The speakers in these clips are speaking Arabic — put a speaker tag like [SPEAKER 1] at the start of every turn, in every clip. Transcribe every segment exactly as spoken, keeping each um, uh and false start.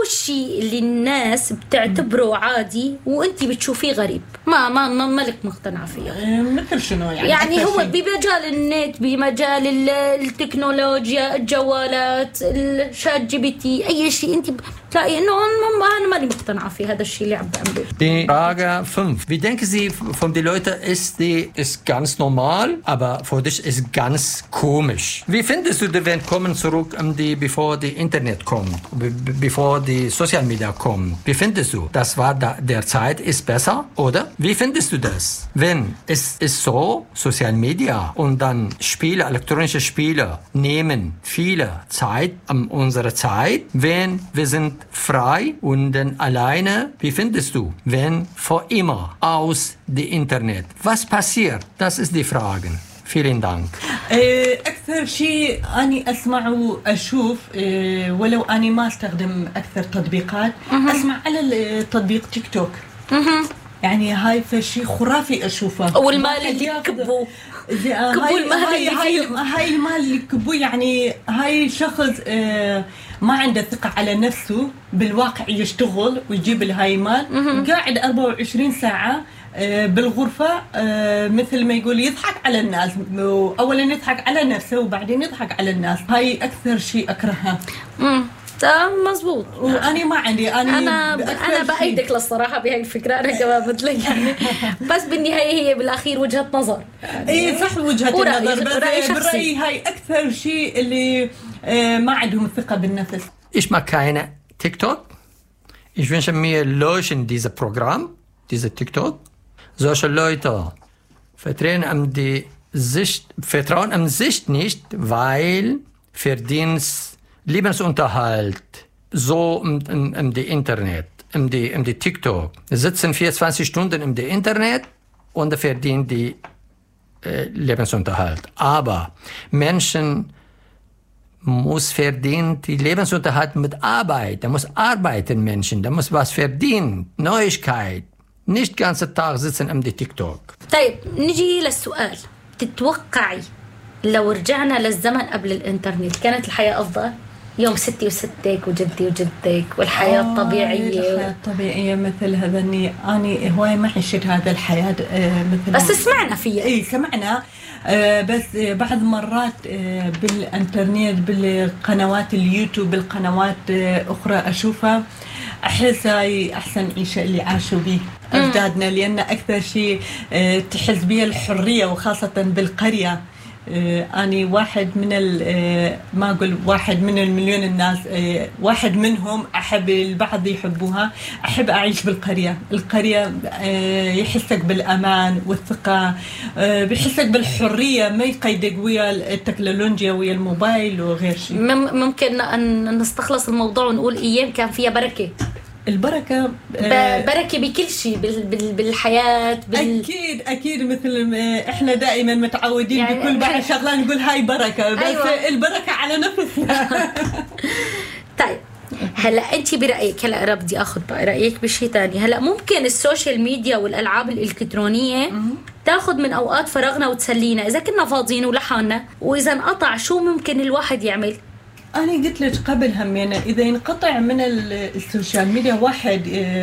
[SPEAKER 1] الشيء اللي الناس بتعتبره عادي وانت بتشوفيه غريب ما ما ما لك مقتنعة فيه؟
[SPEAKER 2] مثل شنو يعني؟
[SPEAKER 1] يعني هو بمجال النت، بمجال التكنولوجيا، الجوالات، الشات جي بي تي، اي شيء انت بتلاقي انه انا ماني مقتنعة في هذا الشيء اللي عم بعمله.
[SPEAKER 3] Die Frage fünf. Wie denken Sie von den Leuten, ist die ist ganz normal, aber für dich ist ganz komisch. Wie findest du, wenn kommen zurück, um die, bevor die Internet kommt, bevor die Social Media kommt? Wie findest du? Das war da, der Zeit ist besser, oder? Wie findest du das? Wenn es ist so, Social Media und dann Spiele, elektronische Spiele nehmen viele Zeit an unserer Zeit, wenn wir sind frei und dann alleine. Wie findest du, wenn vor immer aus dem Internet? Was passiert? Das ist die Frage. Vielen Dank.
[SPEAKER 2] أكثر شيء أني أسمع وأشوف ولو أني ما أستخدم أكثر تطبيقات أسمع على التطبيق تيك توك. يعني هاي فشي خرافي أشوفه.
[SPEAKER 1] والمال اللي كبوا كبوا المال
[SPEAKER 2] هاي هاي هاي المال اللي كبوا يعني هاي شخص ما عنده ثقة على نفسه بالواقع يشتغل ويجيب الهاي مال قاعد أربعة وعشرين ساعة بالغرفة مثل ما يقول يضحك على الناس. أولا يضحك على نفسه وبعدين يضحك على الناس. هاي أكثر شيء أكرهها.
[SPEAKER 1] تمام مزبوط.
[SPEAKER 2] وأنا ما عندي أنا
[SPEAKER 1] أنا أنا بأيدك للصراحة بهاي الفكرة. أنا كمان مثلك يعني بس بالنهاية هي بالأخير وجهة نظر.
[SPEAKER 2] يعني إيه صح وجهة النظر بس برأيي هاي أكثر شيء اللي ما عندهم ثقة بالنفس.
[SPEAKER 3] Ich mag keine TikTok. Ich wünsche mir löschen dieses Programm, diese TikTok. Solche Leute vertrauen am die Sicht, vertrauen am Sicht nicht, weil Verdienst, Lebensunterhalt, so im, im, im die Internet, im die, im die TikTok, sitzen vierundzwanzig Stunden im die Internet und verdienen die äh, Lebensunterhalt. Aber Menschen muss verdienen die Lebensunterhalt mit Arbeit. Da muss arbeiten Menschen, da muss was verdienen, Neuigkeit. nicht ganze Tag sitzen am تيك توك.
[SPEAKER 1] طيب نجي للسؤال، تتوقعي لو رجعنا للزمن قبل الانترنت كانت الحياة أفضل؟ يوم ستي وستك وجدي وجدك والحياة
[SPEAKER 2] آه
[SPEAKER 1] الطبيعية
[SPEAKER 2] الحياة الطبيعية مثل هذا اني اني هواي ما عشت هذا الحياة مثل
[SPEAKER 1] بس سمعنا فيها.
[SPEAKER 2] اي سمعنا آه بس بعض مرات آه بالانترنت بالقنوات اليوتيوب بالقنوات آه اخرى اشوفها احس هاي احسن عيشة اللي عاشوا به اجدادنا، لان اكثر شيء آه تحس بها الحرية وخاصة بالقرية. أنا واحد من ما أقول واحد من المليون الناس، واحد منهم أحب البعض يحبوها. أحب أعيش بالقرية. القرية يحسك بالأمان والثقة، بيحسك بالحرية، ما يقيدك ويا التكنولوجيا ويا الموبايل وغير شيء.
[SPEAKER 1] ممكن أن نستخلص الموضوع ونقول أيام كان فيها بركة.
[SPEAKER 2] البركة
[SPEAKER 1] بركة بكل شيء بالحياة بال...
[SPEAKER 2] أكيد أكيد مثل احنا دائما متعودين يعني بكل بعض شغلة نقول هاي بركة، بس أيوة. البركة على نفسنا.
[SPEAKER 1] طيب هلا أنت برأيك، هلا أنا بدي أخذ بقى رأيك بشيء تاني. هلا ممكن السوشيال ميديا والألعاب الإلكترونية تاخذ من أوقات فراغنا وتسلينا إذا كنا فاضيين ولحالنا، وإذا انقطع شو ممكن الواحد يعمل؟
[SPEAKER 2] أنا قلت لك قبل همينا إذا ينقطع من السوشيال ميديا واحد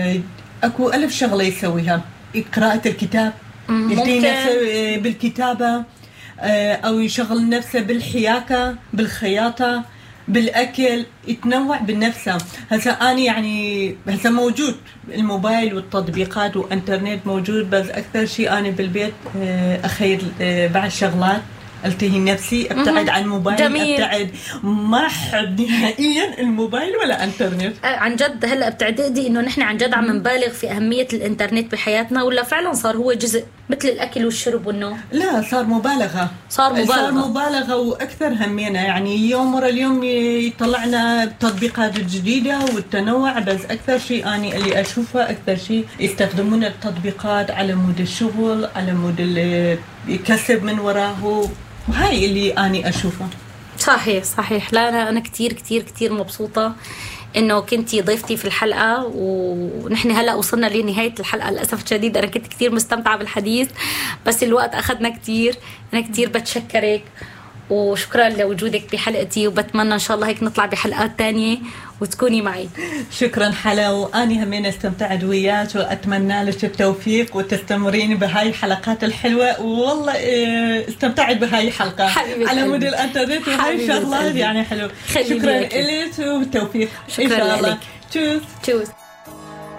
[SPEAKER 2] أكو ألف شغلة يسويها. قراءة الكتاب، يهدي نفسه بالكتابة، أو يشغل نفسه بالحياكة بالخياطة بالأكل، يتنوع بالنفسه. هسا أنا يعني هسا موجود الموبايل والتطبيقات وإنترنت موجود، بس أكثر شيء أنا بالبيت أخير بعض شغلات التهي نفسي، ابتعد عن الموبايل. جميل. ابتعد، ما احب نهائيا الموبايل ولا انترنت.
[SPEAKER 1] عن جد هلا بتعتقدي انه نحن عن جد عم نبالغ في اهميه الانترنت بحياتنا، ولا فعلا صار هو جزء مثل الاكل والشرب والنوم؟
[SPEAKER 2] لا صار مبالغه.
[SPEAKER 1] صار مبالغه
[SPEAKER 2] صار مبالغه واكثر همينا. يعني يوم ورا اليوم يطلعنا تطبيقات جديده والتنوع، بس اكثر شيء اني اللي اشوفه اكثر شيء يستخدمون التطبيقات على مود الشغل، على مود اللي يكسب من وراه، وهاي اللي أنا أشوفه.
[SPEAKER 1] صحيح صحيح. لا أنا أنا كتير كتير كتير مبسوطة إنه كنتي ضيفتي في الحلقة، ونحن هلأ وصلنا لنهاية الحلقة للأسف الشديد. أنا كنت كتير مستمتعة بالحديث بس الوقت أخذنا كتير. أنا كتير بتشكرك، وشكرا لوجودك بحلقتي، وبتمنى إن شاء الله هيك نطلع بحلقات تانية وتكوني معي.
[SPEAKER 2] شكرا حلا، وأني همين استمتعت وياك، وأتمنى لك التوفيق وتستمرين بهاي الحلقات الحلوة. والله استمتعت بهاي الحلقة على مود الانترنت وهاي الشغلات يعني حلو. شكرا لك والتوفيق إن شاء الله. تشوز.